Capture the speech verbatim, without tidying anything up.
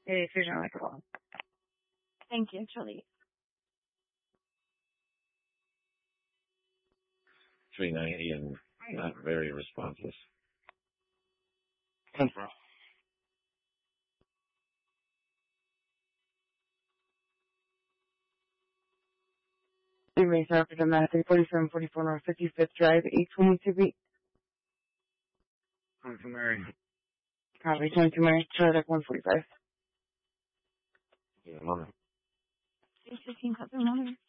Hey, Susan, like a call. Thank you, Charlie. three ninety and not very responsive. Central. Three Mason Rapid Mass, three forty-seven forty-four North fifty-fifth Drive, eight twenty-two B. twenty-two Mary. Copy, twenty-two Mary, Charlie, one forty-five. Yeah, mother. eight fifteen, Copy, Mother.